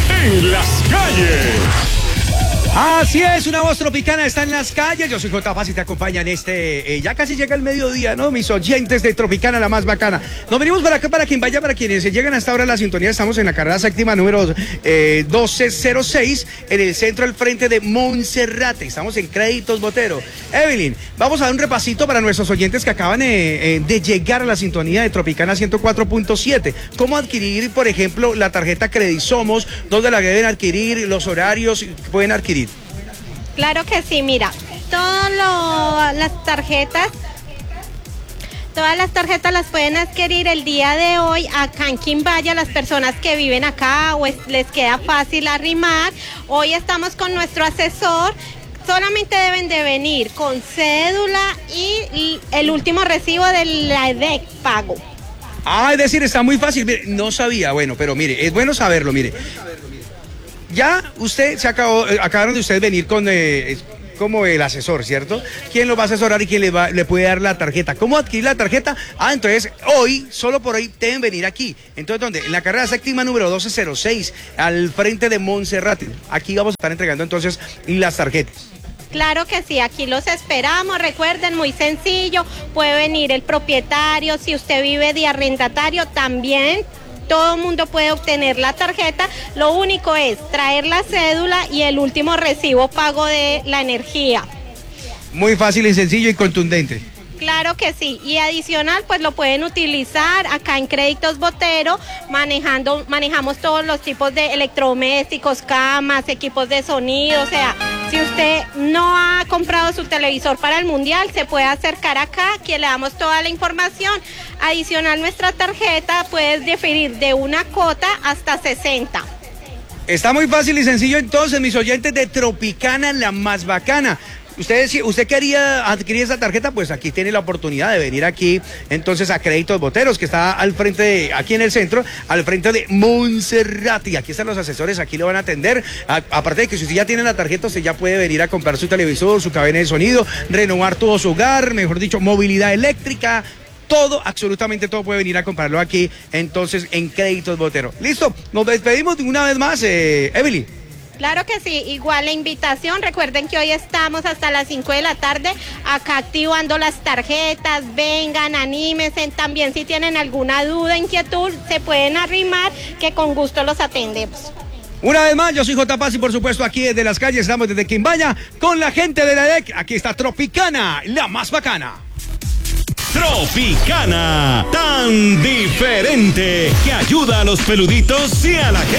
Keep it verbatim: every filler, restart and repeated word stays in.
en las calles. Así es, una voz tropicana está en las calles. Yo soy J Paz y te acompaña en este, eh, ya casi llega el mediodía, ¿no? Mis oyentes de Tropicana, la más bacana. Nos venimos para acá para quien vaya, para quienes se llegan hasta ahora a la sintonía. Estamos en la carrera séptima número eh, doce cero seis, en el centro al frente de Monserrate. Estamos en Créditos Botero. Evelyn, vamos a dar un repasito para nuestros oyentes que acaban eh, eh, de llegar a la sintonía de Tropicana ciento cuatro punto siete. ¿Cómo adquirir, por ejemplo, la tarjeta Credisomos? ¿Dónde la deben adquirir? ¿Los horarios que pueden adquirir? Claro que sí, mira, todas las tarjetas, todas las tarjetas las pueden adquirir el día de hoy acá en Quimbaya, las personas que viven acá o es, les queda fácil arrimar. Hoy estamos con nuestro asesor. Solamente deben de venir con cédula y el último recibo de la E D E C pago. Ah, es decir, está muy fácil. Mire, no sabía, bueno, pero mire, es bueno saberlo, mire. Ya usted se acabó, acabaron de ustedes venir con eh, como el asesor, ¿cierto? ¿Quién lo va a asesorar y quién le, va, le puede dar la tarjeta? ¿Cómo adquirir la tarjeta? Ah, entonces hoy, solo por hoy, deben venir aquí. Entonces, ¿dónde? En la carrera séptima número doce cero seis, al frente de Monserrate. Aquí vamos a estar entregando entonces las tarjetas. Claro que sí, aquí los esperamos. Recuerden, muy sencillo, puede venir el propietario, si usted vive de arrendatario también. Todo el mundo puede obtener la tarjeta, lo único es traer la cédula y el último recibo pago de la energía. Muy fácil y sencillo y contundente. Claro que sí, y adicional pues lo pueden utilizar acá en Créditos Botero, manejando, manejamos todos los tipos de electrodomésticos, camas, equipos de sonido, o sea, si usted no ha comprado su televisor para el mundial, se puede acercar acá, que le damos toda la información. Adicional, nuestra tarjeta puede diferir de una cuota hasta sesenta. Está muy fácil y sencillo entonces, mis oyentes de Tropicana, la más bacana. Usted, si usted quería adquirir esa tarjeta, pues aquí tiene la oportunidad de venir aquí, entonces a Créditos Boteros, que está al frente de, aquí en el centro, al frente de Monserrate. Y aquí están los asesores, aquí lo van a atender. A, aparte de que si usted ya tiene la tarjeta, usted ya puede venir a comprar su televisor, su cabina de sonido, renovar todo su hogar, mejor dicho, movilidad eléctrica. Todo, absolutamente todo puede venir a comprarlo aquí, entonces, en Créditos Botero. Listo, nos despedimos una vez más, eh, Evelyn. Claro que sí, igual la invitación, recuerden que hoy estamos hasta las cinco de la tarde acá activando las tarjetas, vengan, anímense, también si tienen alguna duda, inquietud, se pueden arrimar, que con gusto los atendemos. Una vez más, yo soy J Paz y por supuesto aquí desde las calles, estamos desde Quimbaya con la gente de la E D E C, aquí está Tropicana, la más bacana. Tropicana, tan diferente, que ayuda a los peluditos y a la gente.